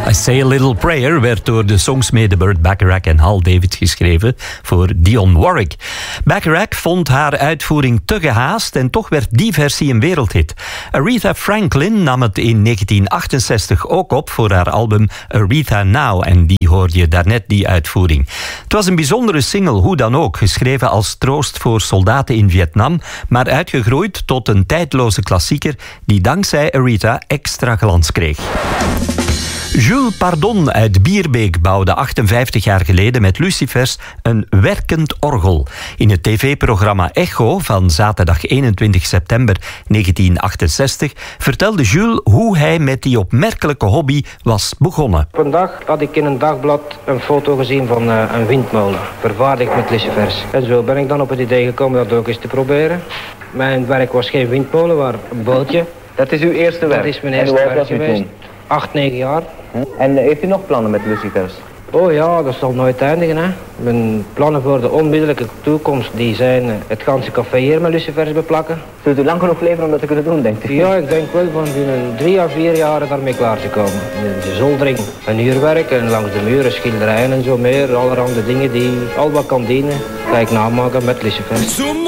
I Say a Little Prayer werd door de songsmede Burt Bacharach en Hal David geschreven voor Dionne Warwick. Bacharach vond haar uitvoering te gehaast en toch werd die versie een wereldhit. Aretha Franklin nam het in 1968 ook op voor haar album Aretha Now en die hoorde je daarnet, die uitvoering. Het was een bijzondere single, hoe dan ook, geschreven als troost voor soldaten in Vietnam, maar uitgegroeid tot een tijdloze klassieker die dankzij Aretha extra glans kreeg. Jules Pardon uit Bierbeek bouwde 58 jaar geleden met lucifers een werkend orgel. In het tv-programma Echo van zaterdag 21 september 1968 vertelde Jules hoe hij met die opmerkelijke hobby was begonnen. Vandaag had ik in een dagblad een foto gezien van een windmolen, vervaardigd met lucifers. En zo ben ik dan op het idee gekomen dat ook eens te proberen. Mijn werk was geen windmolen, maar een bootje. Dat is uw eerste werk? Dat is mijn eerste werk geweest. 8, 9 jaar. En heeft u nog plannen met lucifers? Oh ja, dat zal nooit eindigen, hè. Mijn plannen voor de onmiddellijke toekomst die zijn het ganse café hier met lucifers beplakken. Zult u lang genoeg leven om dat te kunnen doen, denkt u? Ja, ik denk wel van binnen 3 à 4 jaar daarmee klaar te komen. In de zoldering een uurwerk en langs de muren schilderijen en zo meer. Allerhande dingen die al wat kan dienen. Ga ik namaken met lucifers.